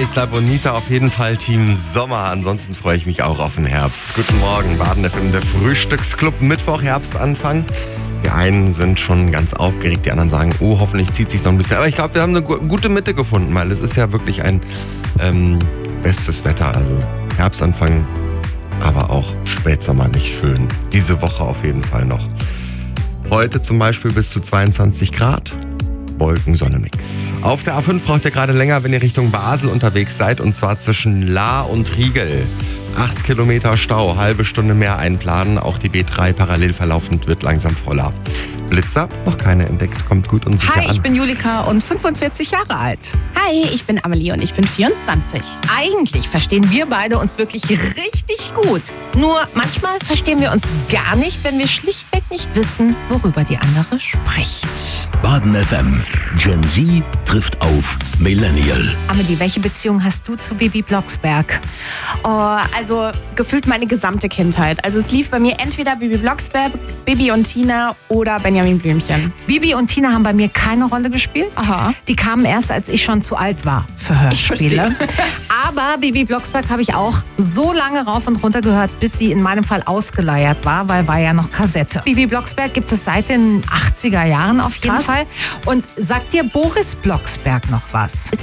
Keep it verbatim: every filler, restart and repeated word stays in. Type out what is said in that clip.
Isla Bonita, auf jeden Fall Team Sommer. Ansonsten freue ich mich auch auf den Herbst. Guten Morgen, Baden F M, der Frühstücksclub, Mittwoch, Herbstanfang. Die einen sind schon ganz aufgeregt, die anderen sagen, oh, hoffentlich zieht sich so ein bisschen. Aber ich glaube, wir haben eine gute Mitte gefunden, weil es ist ja wirklich ein ähm, bestes Wetter. Also Herbstanfang, aber auch Spätsommer nicht schön. Diese Woche auf jeden Fall noch. Heute zum Beispiel bis zu zweiundzwanzig Grad. Wolken-Sonne-Mix. Auf der A fünf braucht ihr gerade länger, wenn ihr Richtung Basel unterwegs seid, und zwar zwischen Lahr und Riegel. Acht Kilometer Stau, halbe Stunde mehr einplanen. Auch die B drei parallel verlaufend wird langsam voller. Blitzer, noch keine entdeckt, kommt gut und sicher Hi, an. ich bin Julika und fünfundvierzig Jahre alt. Hi, ich bin Amelie und ich bin vierundzwanzig. Eigentlich verstehen wir beide uns wirklich richtig gut. Nur manchmal verstehen wir uns gar nicht, wenn wir schlichtweg nicht wissen, worüber die andere spricht. Baden F M. Gen Z trifft auf Millennial. Amelie, welche Beziehung hast du zu Bibi Blocksberg? Oh, also gefühlt meine gesamte Kindheit. Also es lief bei mir entweder Bibi Blocksberg, Bibi und Tina oder Benjamin Blümchen. Bibi und Tina haben bei mir keine Rolle gespielt. Aha. Die kamen erst, als ich schon zu alt war für Hörspiele. Aber Bibi Blocksberg habe ich auch so lange rauf und runter gehört, bis sie in meinem Fall ausgeleiert war, weil war ja noch Kassette. Bibi Blocksberg gibt es seit den achtziger Jahren auf jeden Krass. Fall. Und sagt dir Boris Blocksberg noch was?